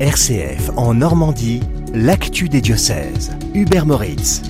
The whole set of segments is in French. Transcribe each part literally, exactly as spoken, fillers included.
R C F en Normandie, l'actu des diocèses. Hubert Moritz.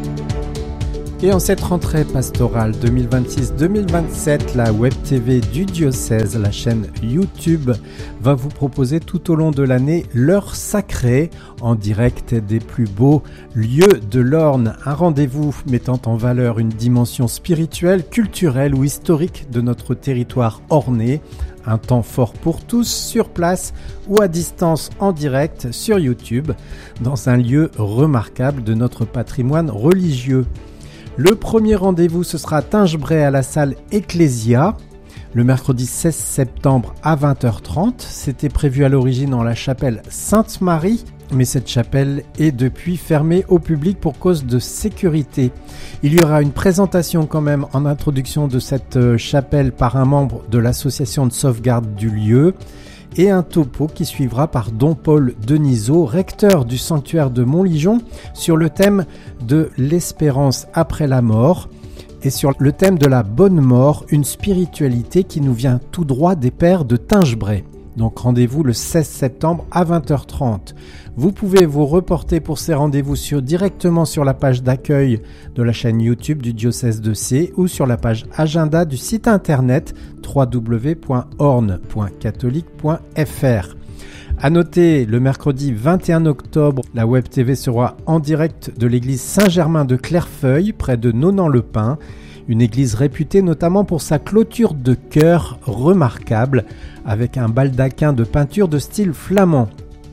Et en cette rentrée pastorale deux mille vingt-six deux mille vingt-sept, la Web T V du diocèse, la chaîne YouTube, va vous proposer tout au long de l'année l'heure sacrée, en direct des plus beaux lieux de l'Orne. Un rendez-vous mettant en valeur une dimension spirituelle, culturelle ou historique de notre territoire ornais. Un temps fort pour tous, sur place ou à distance en direct sur YouTube, dans un lieu remarquable de notre patrimoine religieux. Le premier rendez-vous, ce sera à Tingebray à la salle Ecclesia, le mercredi seize septembre à vingt heures trente. C'était prévu à l'origine en la chapelle Sainte-Marie, mais cette chapelle est depuis fermée au public pour cause de sécurité. Il y aura une présentation quand même en introduction de cette chapelle par un membre de l'association de sauvegarde du lieu et un topo qui suivra par Don Paul Denisot, recteur du sanctuaire de Montligeon, sur le thème de l'espérance après la mort et sur le thème de la bonne mort, une spiritualité qui nous vient tout droit des pères de Tingebray. Donc rendez-vous le seize septembre à vingt heures trente. Vous pouvez vous reporter pour ces rendez-vous sur, directement sur la page d'accueil de la chaîne YouTube du diocèse de Sées ou sur la page agenda du site internet w w w point orne point catholique point f r. À noter, le mercredi vingt et un octobre, la Web T V sera en direct de l'église Saint-Germain de Clairefeuille, près de Nonant-le-Pin. Une église réputée notamment pour sa clôture de chœur remarquable, avec un baldaquin de peinture de style flamand.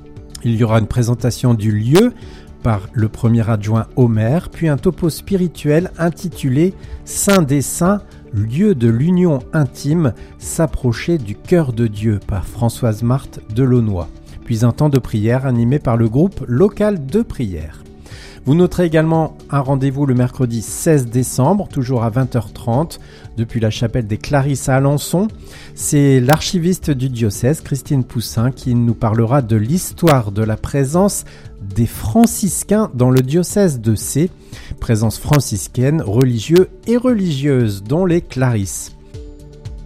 Il y aura une présentation du lieu par le premier adjoint Homer, puis un topo spirituel intitulé « Saint des Saints, lieu de l'union intime, s'approcher du cœur de Dieu » par Françoise Marthe Delaunoy, puis un temps de prière animé par le groupe local de prière. Vous noterez également un rendez-vous le mercredi seize décembre, toujours à vingt heures trente, depuis la chapelle des Clarisses à Alençon. C'est l'archiviste du diocèse, Christine Poussin, qui nous parlera de l'histoire de la présence des franciscains dans le diocèse de Sées, présence franciscaine, religieux et religieuse, dont les Clarisses.